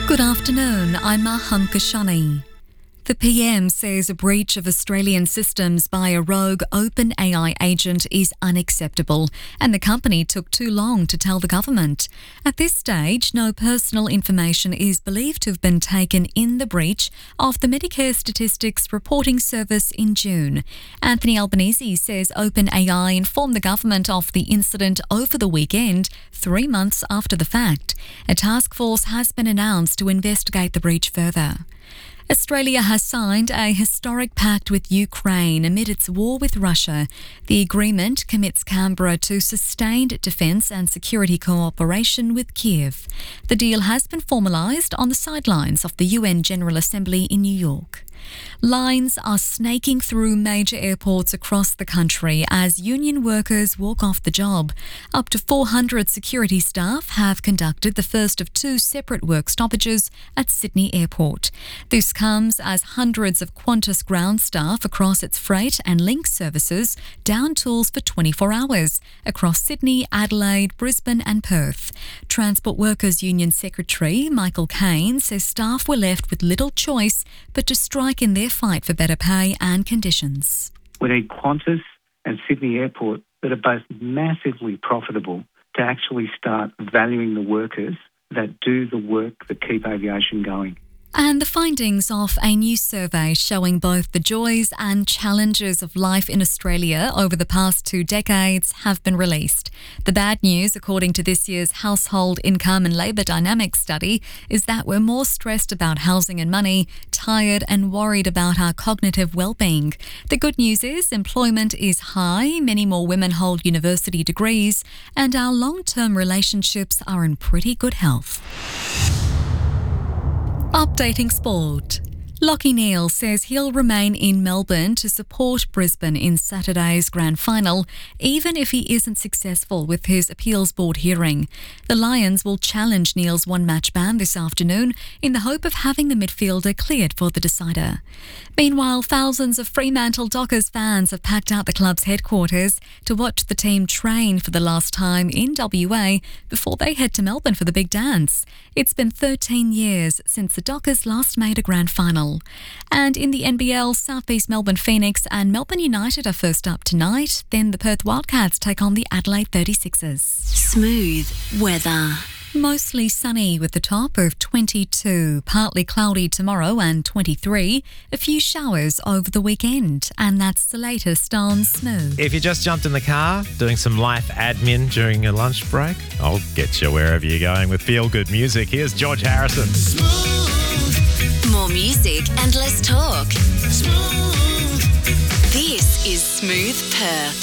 Good afternoon, I'm Maham Kashani. The PM says a breach of Australian systems by a rogue OpenAI agent is unacceptable, and the company took too long to tell the government. At this stage, no personal information is believed to have been taken in the breach of the Medicare Statistics Reporting Service in June. Anthony Albanese says OpenAI informed the government of the incident over the weekend, 3 months after the fact. A task force has been announced to investigate the breach further. Australia has signed a historic pact with Ukraine amid its war with Russia. The agreement commits Canberra to sustained defence and security cooperation with Kiev. The deal has been formalised on the sidelines of the UN General Assembly in New York. Lines are snaking through major airports across the country as union workers walk off the job. Up to 400 security staff have conducted the first of 2 separate work stoppages at Sydney Airport. This comes as hundreds of Qantas ground staff across its freight and link services down tools for 24 hours across Sydney, Adelaide, Brisbane and Perth. Transport Workers Union Secretary Michael Cain says staff were left with little choice but to strike in their fight for better pay and conditions. We need Qantas and Sydney Airport that are both massively profitable to actually start valuing the workers that do the work that keep aviation going. And the findings of a new survey showing both the joys and challenges of life in Australia over the past 2 decades have been released. The bad news, according to this year's Household Income and Labour Dynamics study, is that we're more stressed about housing and money, tired and worried about our cognitive well-being. The good news is employment is high, many more women hold university degrees, and our long-term relationships are in pretty good health. Updating sport. Lachie Neale says he'll remain in Melbourne to support Brisbane in Saturday's grand final, even if he isn't successful with his appeals board hearing. The Lions will challenge Neale's one-match ban this afternoon in the hope of having the midfielder cleared for the decider. Meanwhile, thousands of Fremantle Dockers fans have packed out the club's headquarters to watch the team train for the last time in WA before they head to Melbourne for the big dance. It's been 13 years since the Dockers last made a grand final. And in the NBL, South East Melbourne Phoenix and Melbourne United are first up tonight. Then the Perth Wildcats take on the Adelaide 36ers. Smooth weather. Mostly sunny with the top of 22, partly cloudy tomorrow and 23. A few showers over the weekend. And that's the latest on Smooth. If you just jumped in the car doing some life admin during your lunch break, I'll get you wherever you're going with feel-good music. Here's George Harrison. More music and less talk. Smooth. This is Smooth Perth.